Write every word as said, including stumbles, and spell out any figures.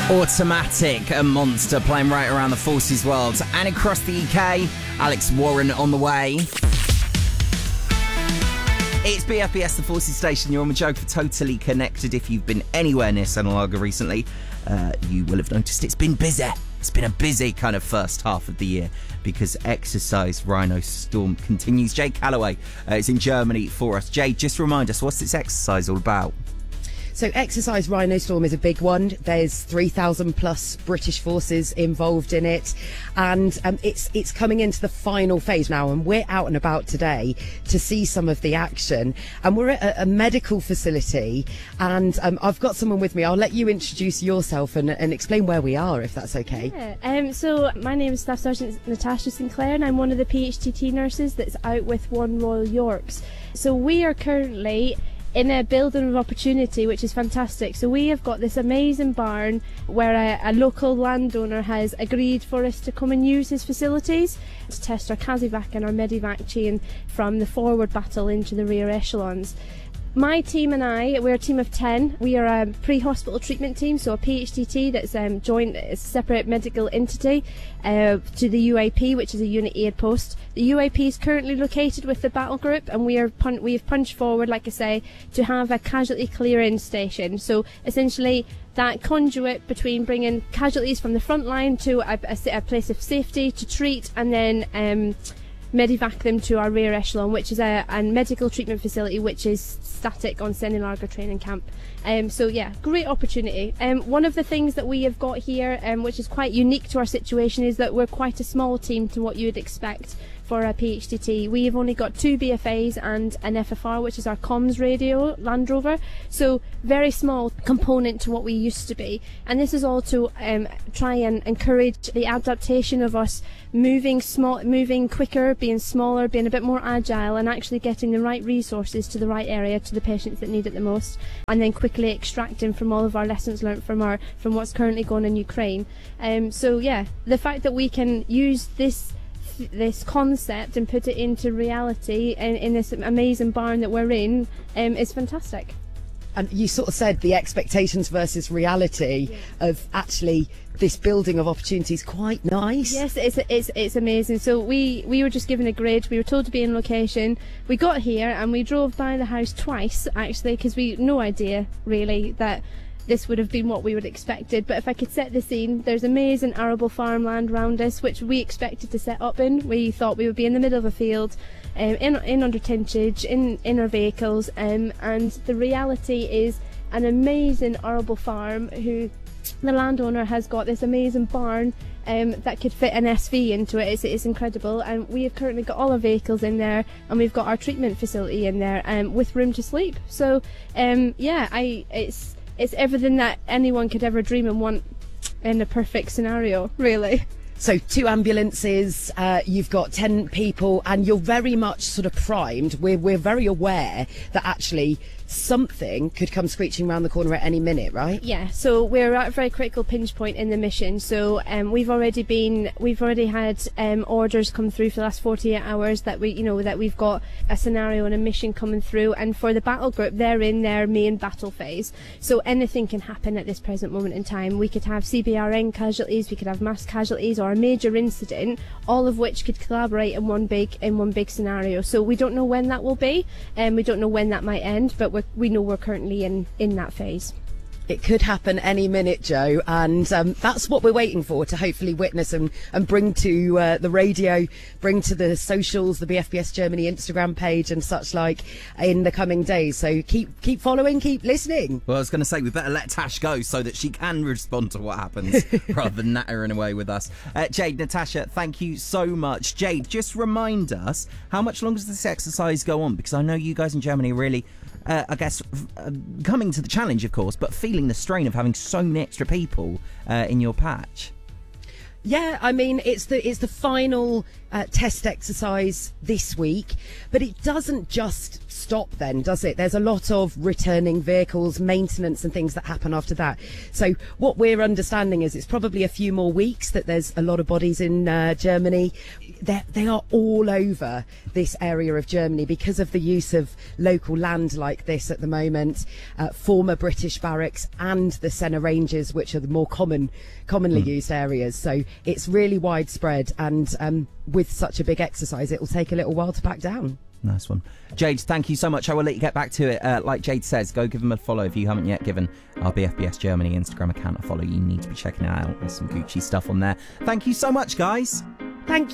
Automatic, a monster playing right around the Forces world. And across the U K, Alex Warren on the way. It's B F B S, the Forces station. You're on the joke for Totally Connected. If you've been anywhere near Senna Lager recently, uh, you will have noticed it's been busy. It's been a busy kind of first half of the year because Exercise Rhino Storm continues. Jade Calloway uh, is in Germany for us. Jade, just remind us, what's this exercise all about? So Exercise Rhino Storm is a big one. There's three thousand plus British forces involved in it, and um, it's it's coming into the final phase now, and we're out and about today to see some of the action. And we're at a, a medical facility, and um, I've got someone with me. I'll let you introduce yourself and, and explain where we are, if that's okay. Yeah. Um, so my name is Staff Sergeant Natasha Sinclair, and I'm one of the P H T T nurses that's out with One Royal Yorks. So we are currently in a building of opportunity, which is fantastic. So we have got this amazing barn where a, a local landowner has agreed for us to come and use his facilities to test our Casevac and our Medivac chain from the forward battle into the rear echelons. My team and I, we're a team of ten. We are a pre-hospital treatment team, so a P H T T that's um, joined a separate medical entity uh, to the U A P, which is a unit aid post. The U A P is currently located with the battle group, and we are pun- we have punched forward, like I say, to have a casualty clearing station. So essentially, that conduit between bringing casualties from the front line to a, a, a place of safety to treat, and then um, Medivac them to our rear echelon, which is a, a medical treatment facility which is static on Senna Lager training camp. Um, so yeah, great opportunity. Um, one of the things that we have got here, um, which is quite unique to our situation, is that we're quite a small team to what you would expect for a P H T T. We have only got two B F As and an F F R, which is our comms radio Land Rover, so very small component to what we used to be. And this is all to um, try and encourage the adaptation of us moving small, moving quicker, being smaller, being a bit more agile, and actually getting the right resources to the right area, to the patients that need it the most, and then quickly extracting from all of our lessons learned from our from what's currently going on in Ukraine. Um, so yeah, the fact that we can use this this concept and put it into reality in, in this amazing barn that we're in um, is fantastic. And you sort of said the expectations versus reality yeah. of actually this building of opportunity is quite nice. Yes, it's it's it's amazing. So we we were just given a grid. We were told to be in location. We got here and we drove by the house twice actually, because we had no idea really that this would have been what we would have expected. But if I could set the scene, there's amazing arable farmland around us, which we expected to set up in. We thought we would be in the middle of a field, um, in in under tentage, in in our vehicles, um, and the reality is an amazing arable farm who the landowner has got this amazing barn um, that could fit an S V into it. It's, it's incredible, and we have currently got all our vehicles in there, and we've got our treatment facility in there, um, with room to sleep. So um, yeah, I it's it's everything that anyone could ever dream and want in a perfect scenario, really. So two ambulances, uh, you've got ten people, and you're very much sort of primed. We're we're very aware that actually something could come screeching around the corner at any minute, right? Yeah, so we're at a very critical pinch point in the mission. So um, we've already been, we've already had um, orders come through for the last forty-eight hours that we, you know, that we've got a scenario and a mission coming through. And for the battle group, they're in their main battle phase. So anything can happen at this present moment in time. We could have C B R N casualties, we could have mass casualties, or a major incident, all of which could collaborate in one big in one big scenario. So we don't know when that will be, and we don't know when that might end, but we're we know we're currently in in that phase. It could happen any minute, Jo, and um, that's what we're waiting for, to hopefully witness and, and bring to uh, the radio, bring to the socials, the B F B S Germany Instagram page and such like in the coming days. So keep keep following, keep listening. Well, I was going to say, we better let Tash go so that she can respond to what happens rather than nattering away with us. Uh, Jade, Natasha, thank you so much. Jade, just remind us, how much longer does this exercise go on? Because I know you guys in Germany are really... Uh, I guess uh, coming to the challenge, of course, but feeling the strain of having so many extra people uh, in your patch. Yeah, I mean, it's the it's the final uh, test exercise this week, but it doesn't just stop then, does it? There's a lot of returning vehicles, maintenance and things that happen after that. So what we're understanding is it's probably a few more weeks that there's a lot of bodies in uh, Germany. They're, they are all over this area of Germany because of the use of local land like this at the moment, uh, former British barracks and the Senna Ranges, which are the more common, commonly mm. used areas. So it's really widespread, and um, with such a big exercise, it will take a little while to back down. Nice one. Jade, thank you so much. I will let you get back to it. Uh, like Jade says, go give them a follow if you haven't yet given our B F B S Germany Instagram account a follow. You need to be checking it out. There's some Gucci stuff on there. Thank you so much, guys. Thank